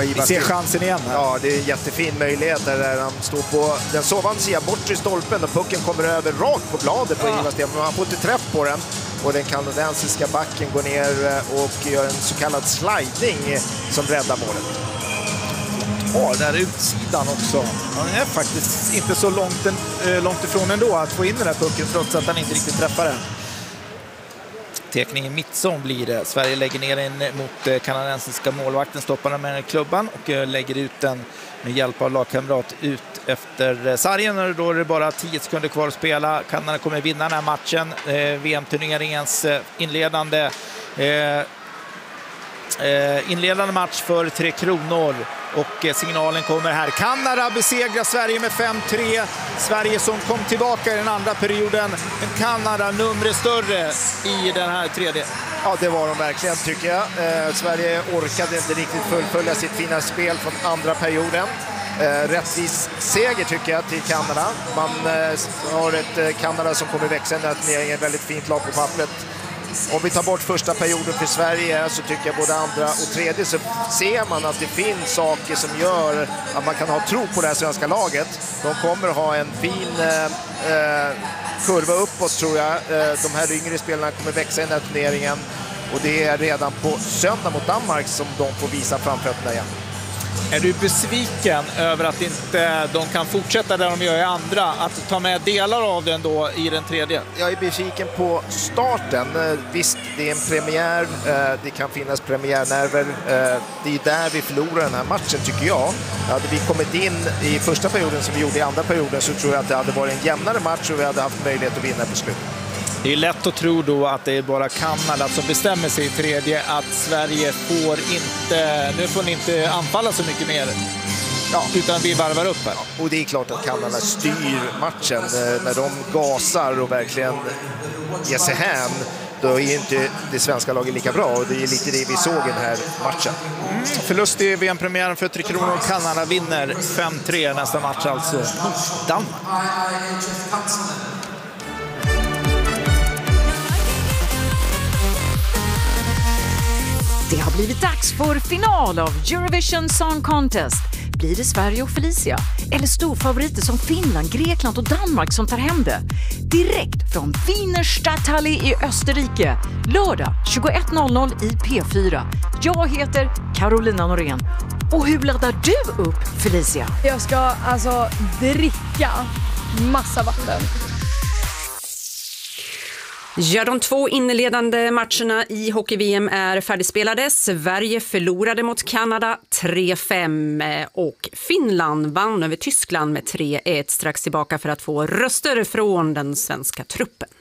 Vi ser chansen igen här. Ja, det är en jättefin möjlighet där han står på den sovande sidan bort i stolpen och pucken kommer över rakt på bladet på Ivarsten, men han får inte träff på den. Och den kanadensiska backen går ner och gör en så kallad sliding som räddar målet. Där utsidan också. Han är faktiskt inte så långt ifrån ändå att få in den här pucken trots att han inte riktigt träffar den. Tekning i mittzon blir det. Sverige lägger ner den mot kanadensiska målvakten, stoppar den med klubban och lägger ut den med hjälp av lagkamrat ut efter sargen. Då är det bara 10 sekunder kvar att spela. Kanada kommer vinna den här matchen. VM-turneringens inledande match för Tre Kronor. Och signalen kommer här. Kanada besegrar Sverige med 5-3. Sverige som kom tillbaka i den andra perioden. Men Kanada numret större i den här tredje. Ja, det var de verkligen tycker jag. Sverige orkade inte riktigt fullfölja sitt fina spel från andra perioden. Rättvis seger tycker jag till Kanada. Man har ett Kanada som kommer växa ner ett väldigt fint lag på pappret. Om vi tar bort första perioden för Sverige så tycker jag både andra och tredje så ser man att det finns saker som gör att man kan ha tro på det här svenska laget. De kommer att ha en fin kurva uppåt tror jag. De här yngre spelarna kommer växa i den här turneringen och det är redan på söndag mot Danmark som de får visa framfötterna igen. Är du besviken över att inte de kan fortsätta där de gör i andra, att ta med delar av den då i den tredje? Jag är besviken på starten. Visst, det är en premiär. Det kan finnas premiärnerver. Det är där vi förlorar den här matchen tycker jag. Hade vi kommit in i första perioden som vi gjorde i andra perioden så tror jag att det hade varit en jämnare match och vi hade haft möjlighet att vinna på slutet. Det är lätt att tro då att det är bara Kanada som bestämmer sig i tredje, att Sverige får inte anfalla så mycket mer. Ja, utan vi varvar upp här. Och det är klart att Kanada styr matchen. När de gasar och verkligen ger sig hän, då är inte det svenska laget lika bra. Och det är lite det vi såg i den här matchen. Förlust i VM-premiären för Tre Kronor. Kanada vinner 5-3 nästa match alltså mot Danmark. Det har blivit dags för final av Eurovision Song Contest. Blir det Sverige och Felicia? Eller storfavoriter som Finland, Grekland och Danmark som tar hem det? Direkt från Wiener Stadthalle i Österrike. Lördag 21.00 i P4. Jag heter Carolina Norén. Och hur laddar du upp, Felicia? Jag ska dricka massa vatten. Ja, de 2 inledande matcherna i hockey-VM är färdigspelade. Sverige förlorade mot Kanada 3-5 och Finland vann över Tyskland med 3-1, strax tillbaka för att få röster från den svenska truppen.